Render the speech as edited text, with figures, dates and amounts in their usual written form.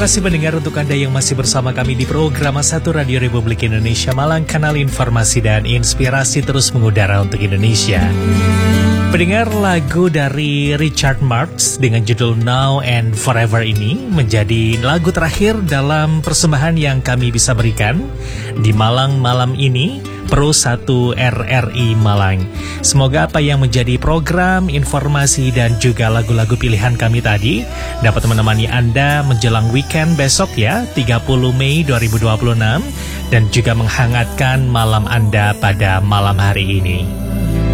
kasih pendengar untuk Anda yang masih bersama kami di program Satu Radio Republik Indonesia Malang, kanal informasi dan inspirasi terus mengudara untuk Indonesia. Pendengar, lagu dari Richard Marx dengan judul Now and Forever ini menjadi lagu terakhir dalam persembahan yang kami bisa berikan di Malang malam ini, Pro 1 RRI Malang. Semoga apa yang menjadi program, informasi, dan juga lagu-lagu pilihan kami tadi dapat menemani Anda menjelang weekend besok ya, 30 Mei 2026, dan juga menghangatkan malam Anda pada malam hari ini.